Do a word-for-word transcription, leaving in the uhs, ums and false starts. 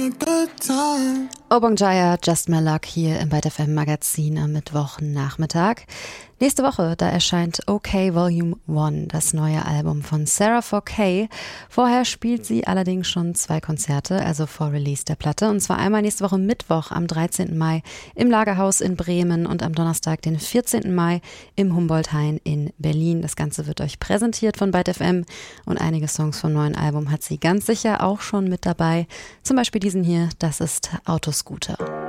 Obong Jaya, Just My Luck hier im Byte F M Magazin am Mittwochnachmittag. Nächste Woche, da erscheint OK Volume eins, das neue Album von Sarah four K. Vorher spielt sie allerdings schon zwei Konzerte, also vor Release der Platte. Und zwar einmal nächste Woche Mittwoch am dreizehnten Mai im Lagerhaus in Bremen und am Donnerstag, den vierzehnten Mai im Humboldt-Hain in Berlin. Das Ganze wird euch präsentiert von Byte F M und einige Songs vom neuen Album hat sie ganz sicher auch schon mit dabei. Zum Beispiel diesen hier, das ist Autoscooter.